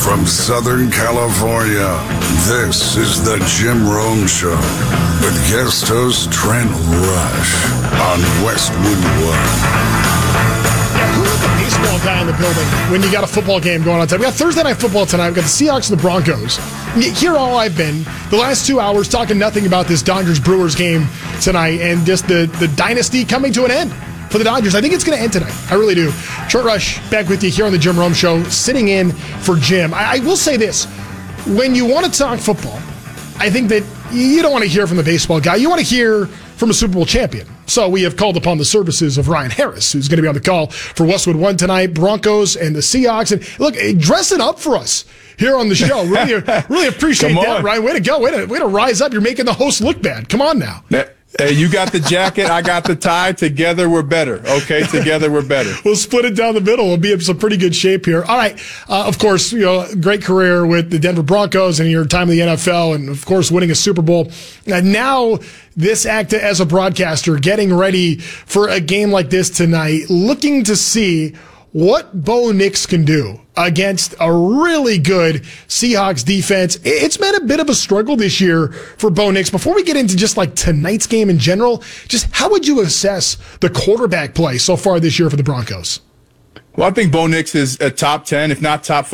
From Southern California, this is the Jim Rome Show with guest host Trent Rush on Westwood One. Who's the baseball guy in the building when you got a football game going on tonight? We got Thursday Night Football tonight. We got the Seahawks and the Broncos. Here all I've been, the last 2 hours, talking nothing about this Dodgers-Brewers game tonight and just the dynasty coming to an end for the Dodgers. I think it's going to end tonight. I really do. Trent Rush back with you here on the Jim Rome Show, sitting in for Jim. I will say this. When you want to talk football, I think that you don't want to hear from the baseball guy. You want to hear from a Super Bowl champion. So we have called upon the services of Ryan Harris, who's going to be on the call for Westwood One tonight, Broncos and the Seahawks. And look, dressing up for us here on the show. Really appreciate that, Ryan. Way to go. Way to rise up. You're making the host look bad. Come on now. Hey, you got the jacket, I got the tie. Together we're better. Okay, together we're better. We'll split it down the middle. We'll be in some pretty good shape here. All right. Of course, great career with the Denver Broncos and your time in the NFL, and of course, winning a Super Bowl. And now this act as a broadcaster, getting ready for a game like this tonight, looking to see what Bo Nix can do against a really good Seahawks defense. It's been a bit of a struggle this year for Bo Nix. Before we get into just like tonight's game in general, just how would you assess the quarterback play so far this year for the Broncos? Well, I think Bo Nix is a top 10, if not top 5.